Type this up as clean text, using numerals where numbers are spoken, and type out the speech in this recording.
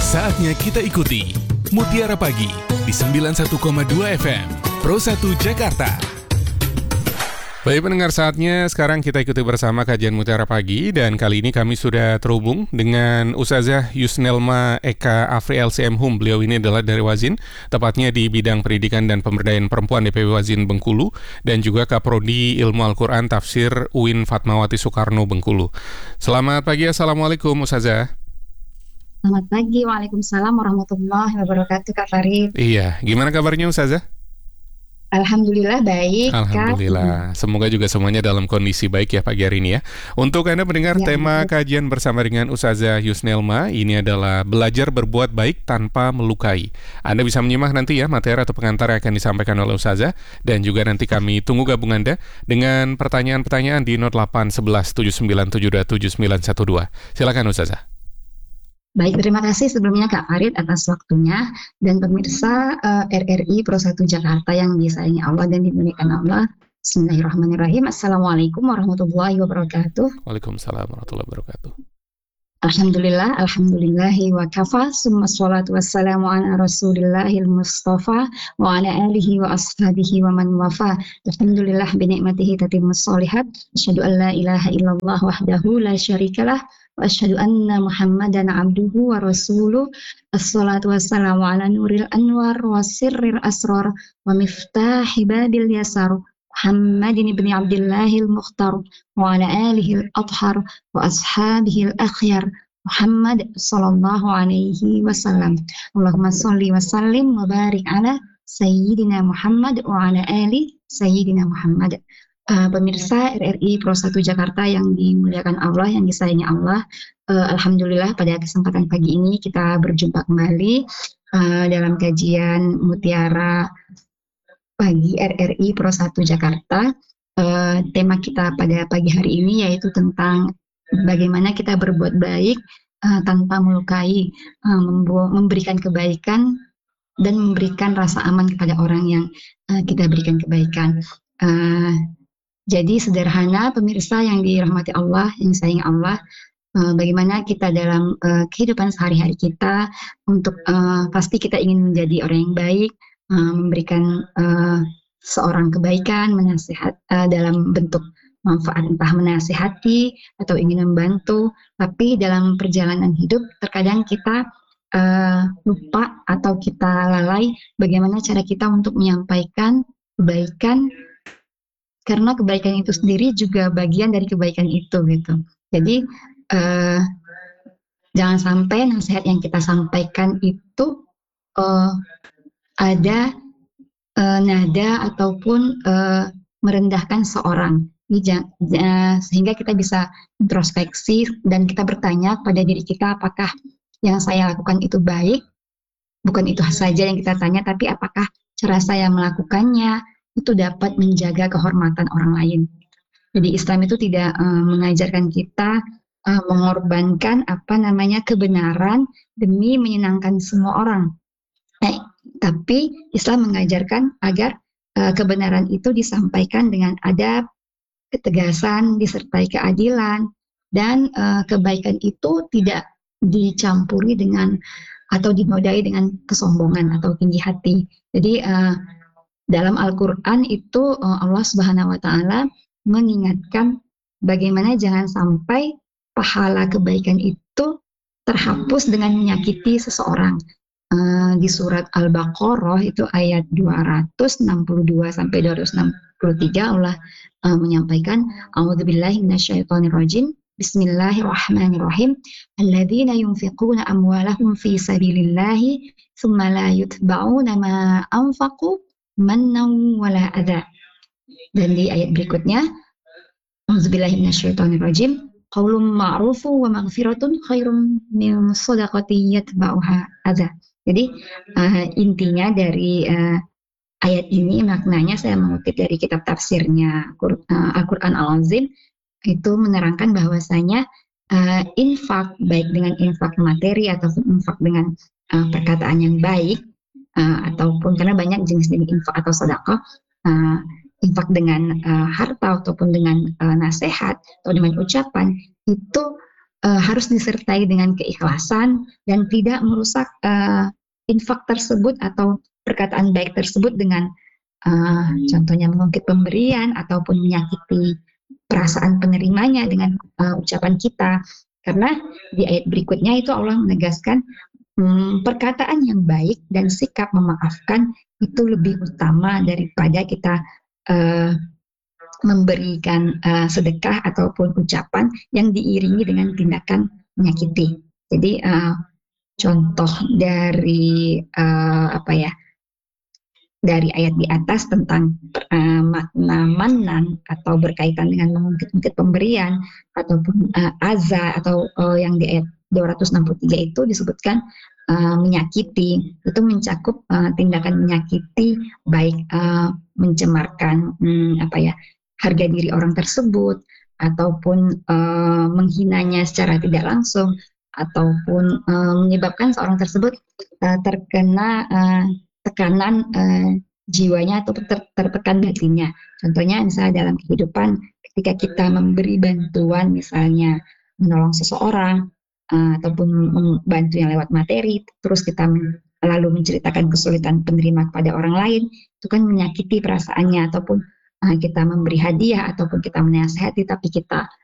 Saatnya kita ikuti Mutiara Pagi di 91,2 FM Pro 1 Jakarta. Baik pendengar, saatnya sekarang kita ikuti bersama kajian Mutiara Pagi. Dan kali ini kami sudah terhubung dengan Ustazah Yusnelma Eka Afri LCM Hum. Beliau ini adalah dari Wazin, tepatnya di bidang pendidikan dan pemberdayaan perempuan DPW Wazin Bengkulu, dan juga Kaprodi Ilmu Al-Quran Tafsir UIN Fatmawati Soekarno Bengkulu. Selamat pagi, Assalamualaikum Ustazah. Selamat pagi, Waalaikumsalam warahmatullahi wabarakatuh, Kak Farid. Iya, gimana kabarnya Ustazah? Alhamdulillah baik, Alhamdulillah, Kak. semoga juga semuanya dalam kondisi baik ya pagi hari ini ya. Untuk Anda mendengar Ya, tema betul. kajian bersama dengan Ustazah Yusnelma, ini adalah belajar berbuat baik tanpa melukai. Anda bisa menyimak nanti ya materi atau pengantar yang akan disampaikan oleh Ustazah, dan juga nanti kami tunggu gabung Anda dengan pertanyaan-pertanyaan di 0811 7972 7912. Silakan Ustazah. Baik, terima kasih sebelumnya Kak Farid atas waktunya dan pemirsa RRI Pro 1 Jakarta yang disayangi Allah dan dimuliakan Allah. Bismillahirrahmanirrahim. Assalamualaikum warahmatullahi wabarakatuh. Waalaikumsalam warahmatullahi wabarakatuh. Alhamdulillahi wa kafa, summa salatu wassalamu ala rasulillahil mustafa wa ala alihi wa ashabihi wa man wafa. Alhamdulillah binikmatihi tatimmus sholihat. Asyhadu an la ilaha illallah wahdahu la syarikalah wa asyhadu anna muhammadan abduhu wa rasuluh. Assalatu wassalamu ala nuril anwar wa sirril asrar wa miftahi babil yasar Muhammadin ibn Abdillahil Mukhtar wa ala alihil athhar wa ashabihil akhyar Muhammad sallallahu alaihi wasallam. Allahumma salli wa sallim wa barik ala Sayyidina Muhammad wa ala ali Sayyidina Muhammad. Pemirsa RRI Pro 1 Jakarta yang dimuliakan Allah, yang disayangi Allah, Alhamdulillah pada kesempatan pagi ini kita berjumpa kembali dalam kajian Mutiara Pagi RRI Pro 1 Jakarta. Tema kita pada pagi hari ini yaitu tentang bagaimana kita berbuat baik tanpa melukai, memberikan kebaikan dan memberikan rasa aman kepada orang yang kita berikan kebaikan. Jadi sederhana pemirsa yang dirahmati Allah, yang disayangi Allah, bagaimana kita dalam kehidupan sehari-hari kita untuk pasti kita ingin menjadi orang yang baik, memberikan seorang kebaikan, menasihat dalam bentuk manfaat, entah menasihati atau ingin membantu. Tapi dalam perjalanan hidup terkadang kita lupa atau kita lalai bagaimana cara kita untuk menyampaikan kebaikan, karena kebaikan itu sendiri juga bagian dari kebaikan itu gitu. Jadi jangan sampai nasihat yang kita sampaikan itu ada nada ataupun merendahkan seorang. Sehingga kita bisa introspeksi dan kita bertanya pada diri kita, apakah yang saya lakukan itu baik? Bukan itu saja yang kita tanya, tapi apakah cara saya melakukannya itu dapat menjaga kehormatan orang lain. Jadi Islam itu tidak mengajarkan kita mengorbankan kebenaran demi menyenangkan semua orang. Tapi Islam mengajarkan agar kebenaran itu disampaikan dengan adab, ketegasan, disertai keadilan, dan kebaikan itu tidak dicampuri dengan atau dinodai dengan kesombongan atau tinggi hati. Jadi dalam Al-Quran itu Allah Subhanahu wa Ta'ala mengingatkan bagaimana jangan sampai pahala kebaikan itu terhapus dengan menyakiti seseorang. Di surat Al-Baqarah itu ayat 262 sampai 263 Allah menyampaikan, A'udzubillahi minasyaitonirrajim. Bismillahirrahmanirrahim. Alladzina yunfiquna amwalahum fi sabilillahi tsumma la yutba'una ma anfaqu mannan wala adza. Dan di ayat berikutnya, A'udzubillahi minasyaitonirrajim. Qaulun ma'rufun wa maghfiratun khairum min shadaqatin yatba'uha adza. Jadi intinya dari ayat ini, maknanya saya mengutip dari kitab tafsirnya Al-Quran Al-Azim, itu menerangkan bahwasanya infak, baik dengan infak materi ataupun infak dengan perkataan yang baik, ataupun karena banyak jenis-jenis infak atau sedekah, infak dengan harta ataupun dengan nasihat atau dengan ucapan, itu harus disertai dengan keikhlasan dan tidak merusak infak tersebut atau perkataan baik tersebut dengan contohnya mengungkit pemberian ataupun menyakiti perasaan penerimanya dengan ucapan kita. Karena di ayat berikutnya itu Allah menegaskan perkataan yang baik dan sikap memaafkan itu lebih utama daripada kita uh, memberikan sedekah ataupun ucapan yang diiringi dengan tindakan menyakiti. Jadi contoh dari apa ya, dari ayat di atas tentang makna manan atau berkaitan dengan mengungkit-ungkit pemberian ataupun aza atau yang di ayat 263 itu disebutkan menyakiti, itu mencakup tindakan menyakiti baik mencemarkan apa ya, harga diri orang tersebut ataupun menghinanya secara tidak langsung ataupun menyebabkan seorang tersebut terkena tekanan jiwanya atau tertekan batinnya. Contohnya misalnya dalam kehidupan ketika kita memberi bantuan misalnya menolong seseorang ataupun membantu yang lewat materi, terus kita lalu menceritakan kesulitan penerima kepada orang lain, itu kan menyakiti perasaannya, ataupun kita memberi hadiah ataupun kita menasehati tapi kita